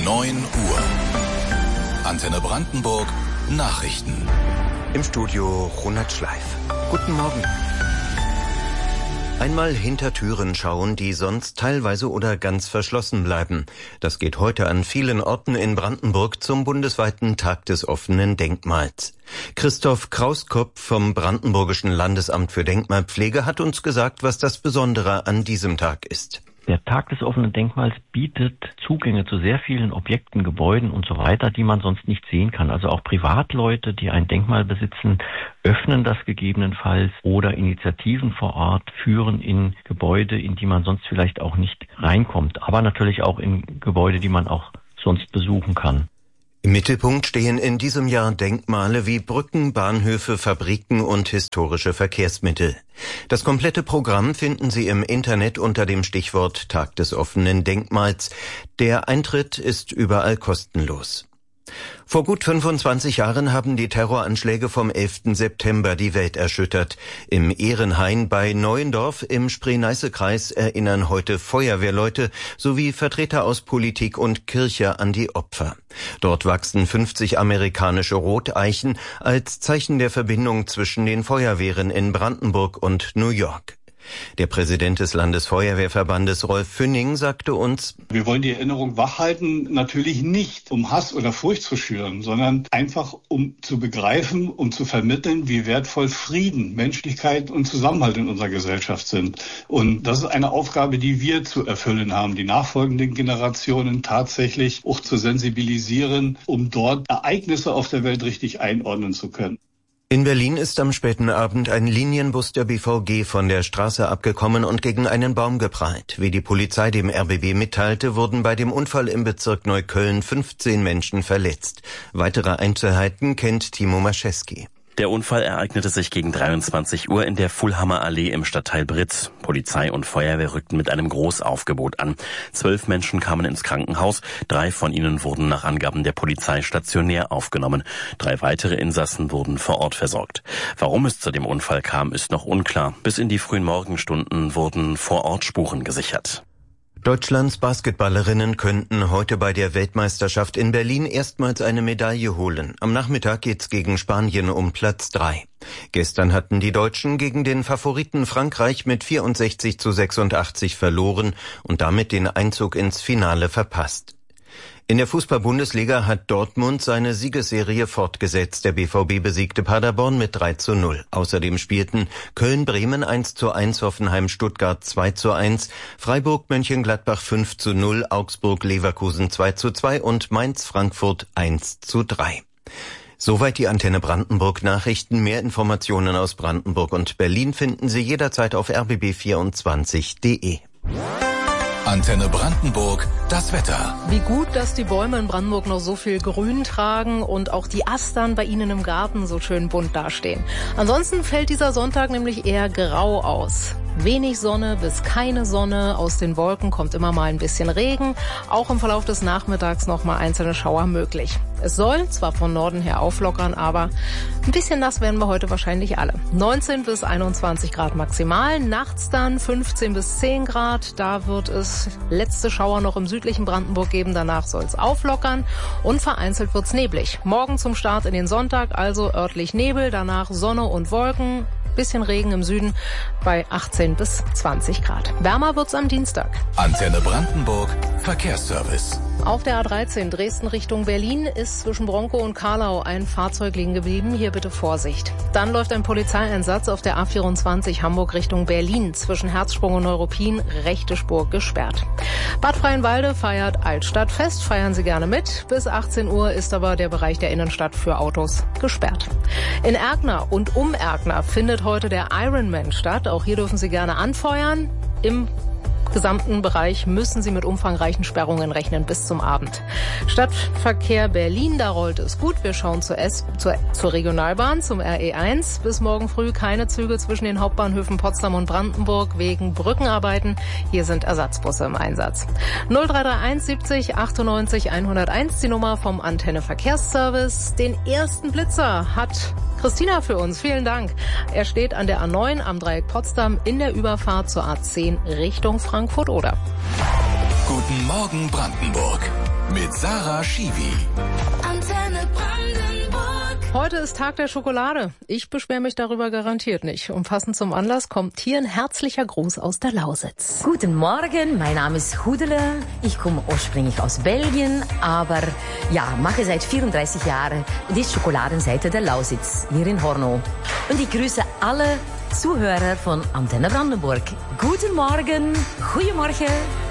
9 Uhr. Antenne Brandenburg Nachrichten. Im Studio Ronald Schleif. Guten Morgen. Einmal hinter Türen schauen, die sonst teilweise oder ganz verschlossen bleiben. Das geht heute an vielen Orten in Brandenburg zum bundesweiten Tag des offenen Denkmals. Christoph Krauskopf vom Brandenburgischen Landesamt für Denkmalpflege hat uns gesagt, was das Besondere an diesem Tag ist. Der Tag des offenen Denkmals bietet Zugänge zu sehr vielen Objekten, Gebäuden und so weiter, die man sonst nicht sehen kann. Also auch Privatleute, die ein Denkmal besitzen, öffnen das gegebenenfalls oder Initiativen vor Ort führen in Gebäude, in die man sonst vielleicht auch nicht reinkommt. Aber natürlich auch in Gebäude, die man auch sonst besuchen kann. Im Mittelpunkt stehen in diesem Jahr Denkmale wie Brücken, Bahnhöfe, Fabriken und historische Verkehrsmittel. Das komplette Programm finden Sie im Internet unter dem Stichwort Tag des offenen Denkmals. Der Eintritt ist überall kostenlos. Vor gut 25 Jahren haben die Terroranschläge vom 11. September die Welt erschüttert. Im Ehrenhain bei Neuendorf im Spree-Neiße-Kreis erinnern heute Feuerwehrleute sowie Vertreter aus Politik und Kirche an die Opfer. Dort wachsen 50 amerikanische Roteichen als Zeichen der Verbindung zwischen den Feuerwehren in Brandenburg und New York. Der Präsident des Landesfeuerwehrverbandes Rolf Fünning sagte uns: Wir wollen die Erinnerung wachhalten, natürlich nicht, um Hass oder Furcht zu schüren, sondern einfach, um zu begreifen, um zu vermitteln, wie wertvoll Frieden, Menschlichkeit und Zusammenhalt in unserer Gesellschaft sind. Und das ist eine Aufgabe, die wir zu erfüllen haben, die nachfolgenden Generationen tatsächlich auch zu sensibilisieren, um dort Ereignisse auf der Welt richtig einordnen zu können. In Berlin ist am späten Abend ein Linienbus der BVG von der Straße abgekommen und gegen einen Baum geprallt. Wie die Polizei dem RBB mitteilte, wurden bei dem Unfall im Bezirk Neukölln 15 Menschen verletzt. Weitere Einzelheiten kennt Timo Maschewski. Der Unfall ereignete sich gegen 23 Uhr in der Fulhammer Allee im Stadtteil Britz. Polizei und Feuerwehr rückten mit einem Großaufgebot an. 12 Menschen kamen ins Krankenhaus. 3 von ihnen wurden nach Angaben der Polizei stationär aufgenommen. 3 weitere Insassen wurden vor Ort versorgt. Warum es zu dem Unfall kam, ist noch unklar. Bis in die frühen Morgenstunden wurden vor Ort Spuren gesichert. Deutschlands Basketballerinnen könnten heute bei der Weltmeisterschaft in Berlin erstmals eine Medaille holen. Am Nachmittag geht's gegen Spanien um Platz 3. Gestern hatten die Deutschen gegen den Favoriten Frankreich mit 64-86 verloren und damit den Einzug ins Finale verpasst. In der Fußball-Bundesliga hat Dortmund seine Siegesserie fortgesetzt. Der BVB besiegte Paderborn mit 3:0. Außerdem spielten Köln-Bremen 1:1, Hoffenheim-Stuttgart 2:1, Freiburg-Mönchengladbach 5:0, Augsburg-Leverkusen 2:2 und Mainz-Frankfurt 1:3. Soweit die Antenne Brandenburg Nachrichten. Mehr Informationen aus Brandenburg und Berlin finden Sie jederzeit auf rbb24.de. Antenne Brandenburg, das Wetter. Wie gut, dass die Bäume in Brandenburg noch so viel Grün tragen und auch die Astern bei Ihnen im Garten so schön bunt dastehen. Ansonsten fällt dieser Sonntag nämlich eher grau aus. Wenig Sonne bis keine Sonne. Aus den Wolken kommt immer mal ein bisschen Regen. Auch im Verlauf des Nachmittags noch mal einzelne Schauer möglich. Es soll zwar von Norden her auflockern, aber ein bisschen nass werden wir heute wahrscheinlich alle. 19 bis 21 Grad maximal. Nachts dann 15 bis 10 Grad. Da wird es letzte Schauer noch im südlichen Brandenburg geben. Danach soll es auflockern und vereinzelt wird's neblig. Morgen zum Start in den Sonntag also örtlich Nebel, danach Sonne und Wolken. Bisschen Regen im Süden bei 18 bis 20 Grad. Wärmer wird's am Dienstag. Antenne Brandenburg, Verkehrsservice. Auf der A13 Dresden Richtung Berlin ist zwischen Bronkow und Karlau ein Fahrzeug liegen geblieben. Hier bitte Vorsicht. Dann läuft ein Polizeieinsatz auf der A24 Hamburg Richtung Berlin. Zwischen Herzsprung und Neuruppin rechte Spur gesperrt. Bad Freienwalde feiert Altstadtfest. Feiern Sie gerne mit. Bis 18 Uhr ist aber der Bereich der Innenstadt für Autos gesperrt. In Erkner und um Erkner findet heute der Ironman statt. Auch hier dürfen Sie gerne anfeuern. Im gesamten Bereich müssen Sie mit umfangreichen Sperrungen rechnen bis zum Abend. Stadtverkehr Berlin, da rollt es gut. Wir schauen zur Regionalbahn, zum RE1. Bis morgen früh keine Züge zwischen den Hauptbahnhöfen Potsdam und Brandenburg wegen Brückenarbeiten. Hier sind Ersatzbusse im Einsatz. 0331 70 98 101, die Nummer vom Antenne Verkehrsservice. Den ersten Blitzer hat Christina für uns. Vielen Dank. Er steht an der A9 am Dreieck Potsdam in der Überfahrt zur A10 Richtung Frankfurt-Oder. Guten Morgen Brandenburg mit Sarah Schiwi. Antenne Brandenburg. Heute ist Tag der Schokolade. Ich beschwere mich darüber garantiert nicht. Und passend zum Anlass kommt hier ein herzlicher Gruß aus der Lausitz. Guten Morgen, mein Name ist Hudele. Ich komme ursprünglich aus Belgien, aber mache seit 34 Jahren die Schokoladenseite der Lausitz hier in Horno. Und ich grüße alle Zuhörer von Antenne Brandenburg. Guten Morgen, goedemorgen.